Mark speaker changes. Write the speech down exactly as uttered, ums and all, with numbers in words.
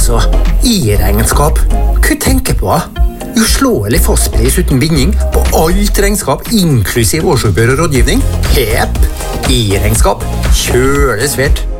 Speaker 1: Altså, i-regnskap. Hva tenker på? Uslåelig fastpris uten binding på alt regnskap, inklusiv årsoppgjør og rådgivning. Hep, i-regnskap. Kjøle svært.